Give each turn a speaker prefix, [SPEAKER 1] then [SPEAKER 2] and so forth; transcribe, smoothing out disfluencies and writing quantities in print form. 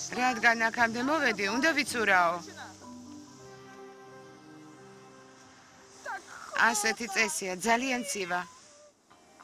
[SPEAKER 1] რადგან აქამდე მოვედი, უნდა ვიცურაო. ასეთი წესია, ძალიან ცივა.